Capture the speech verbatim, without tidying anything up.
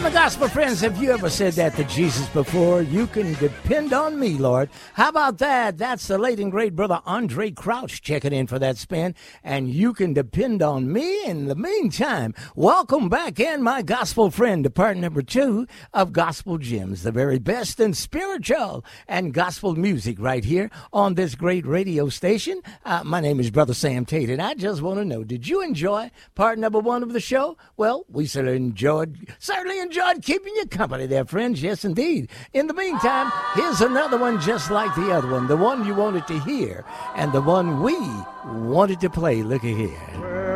my gospel friends, have you ever said that to Jesus before? You can depend on me, Lord. How about that? That's the late and great brother Andre Crouch checking in for that spin. And you can depend on me. In the meantime, welcome back in, my gospel friend, to part number two of Gospel Gems, the very best in spiritual and gospel music right here on this great radio station. Uh, my name is Brother Sam Tate, and I just want to know, did you enjoy part number one of the show? Well, we certainly enjoyed, certainly enjoyed keeping you company there, friends. Yes, indeed. In the meantime, here's another one just like the other one, the one you wanted to hear, and the one we wanted to play. Look at here.